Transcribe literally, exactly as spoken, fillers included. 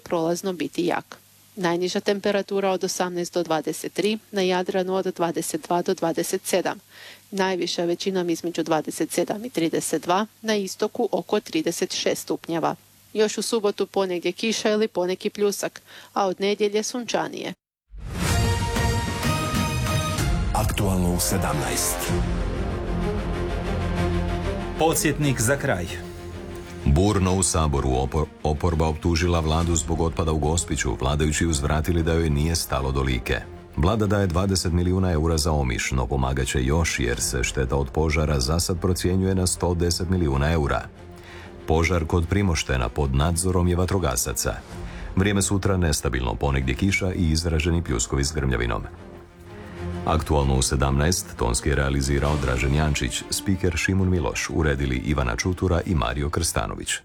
prolazno biti jak. Najniža temperatura od osamnaest do dvadeset tri, na Jadranu od dvadeset dva do dvadeset sedam. Najviša većinom između dvadeset sedam i trideset dva, na istoku oko trideset šest stupnjeva. Još u subotu ponegdje kiša ili poneki pljusak, a od nedjelje sunčanije. Aktualno u sedamnaest. Podsjetnik za kraj. Burno u Saboru opor- oporba optužila vladu zbog otpada u Gospiću, vladajući uzvratili da joj nije stalo do Like. Vlada daje dvadeset milijuna eura za Omiš, no pomagat će još jer se šteta od požara zasad procjenjuje na sto deset milijuna eura. Požar kod Primoštena pod nadzorom je vatrogasaca. Vrijeme sutra nestabilno, ponegdje kiša i izraženi pljuskovi s grmljavinom. Aktualno u sedamnaest tonski je realizirao Dražen Jančić, spiker Šimun Miloš, uredili Ivana Čutura i Mario Krstanović.